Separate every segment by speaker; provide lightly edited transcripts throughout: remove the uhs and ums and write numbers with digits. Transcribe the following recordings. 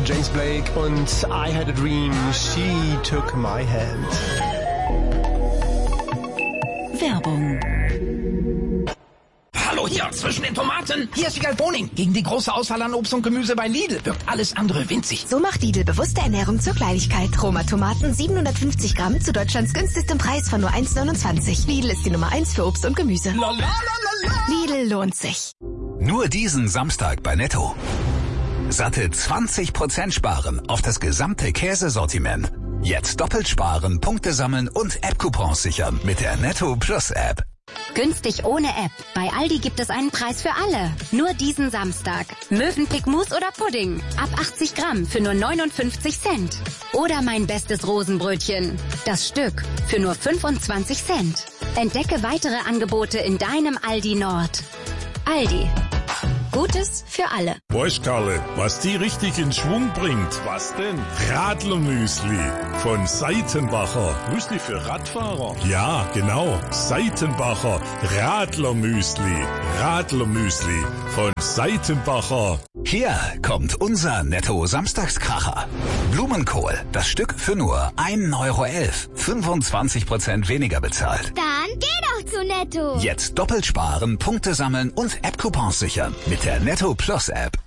Speaker 1: James Blake und I Had a Dream, She Took My Hand.
Speaker 2: Werbung.
Speaker 3: Hallo hier, zwischen den Tomaten. Hier ist Wiegald Boning. Gegen die große Auswahl an Obst und Gemüse bei Lidl wirkt alles andere winzig.
Speaker 4: So macht Lidl bewusste Ernährung zur Kleinigkeit. Roma-Tomaten 750 Gramm zu Deutschlands günstigstem Preis von nur 1,29. Lidl ist die Nummer 1 für Obst und Gemüse. Lidl lohnt sich.
Speaker 5: Nur diesen Samstag bei Netto. Satte 20% sparen auf das gesamte Käsesortiment. Jetzt doppelt sparen, Punkte sammeln und App-Coupons sichern mit der Netto Plus App.
Speaker 6: Günstig ohne App. Bei Aldi gibt es einen Preis für alle. Nur diesen Samstag. Mövenpick Mousse oder Pudding. Ab 80 Gramm für nur 59 Cent. Oder mein bestes Rosenbrötchen. Das Stück für nur 25 Cent. Entdecke weitere Angebote in deinem Aldi Nord. Aldi. Gutes für alle.
Speaker 7: Weißt Karle, was die richtig in Schwung bringt? Was denn? Radlermüsli von Seitenbacher. Müsli für Radfahrer? Ja, genau. Seitenbacher Radlermüsli. Radlermüsli von Seitenbacher.
Speaker 5: Hier kommt unser Netto-Samstagskracher. Blumenkohl, das Stück für nur 1,11 €. 25% weniger bezahlt.
Speaker 8: Dann geh doch zu Netto.
Speaker 5: Jetzt doppelt sparen, Punkte sammeln und App-Coupons sichern mit der Netto Plus App.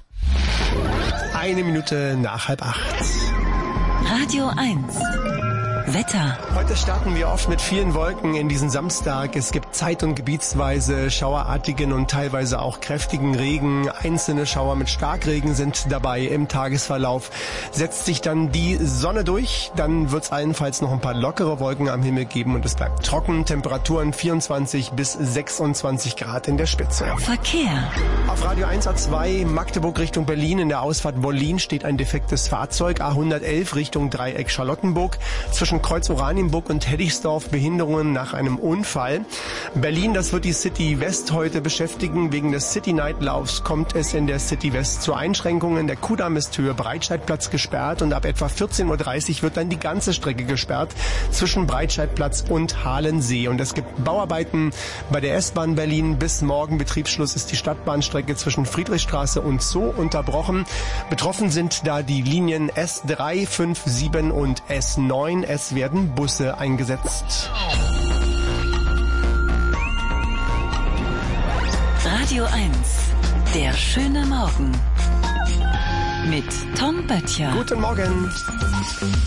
Speaker 1: 1 Minute nach 7:30.
Speaker 2: Radio 1. Wetter.
Speaker 1: Heute starten wir oft mit vielen Wolken in diesen Samstag. Es gibt zeit- und gebietsweise schauerartigen und teilweise auch kräftigen Regen. Einzelne Schauer mit Starkregen sind dabei. Im Tagesverlauf setzt sich dann die Sonne durch. Dann wird es allenfalls noch ein paar lockere Wolken am Himmel geben und es bleibt trocken. Temperaturen 24 bis 26 Grad in der Spitze.
Speaker 2: Verkehr.
Speaker 1: Auf Radio 1 A2 Magdeburg Richtung Berlin in der Ausfahrt Wollin steht ein defektes Fahrzeug. A111 Richtung Dreieck Charlottenburg. Zwischen Kreuz Oranienburg und Heddigsdorf Behinderungen nach einem Unfall. Berlin, das wird die City West heute beschäftigen. Wegen des City Night Laufs kommt es in der City West zu Einschränkungen. Der Kudamm ist Höhe Breitscheidplatz gesperrt und ab etwa 14:30 Uhr wird dann die ganze Strecke gesperrt zwischen Breitscheidplatz und Halensee. Und es gibt Bauarbeiten bei der S-Bahn Berlin. Bis morgen Betriebsschluss ist die Stadtbahnstrecke zwischen Friedrichstraße und Zoo unterbrochen. Betroffen sind da die Linien S3, 5, 7 und S9. Es werden Busse eingesetzt.
Speaker 2: Radio 1. Der schöne Morgen. Mit Tom Böttcher.
Speaker 1: Guten Morgen.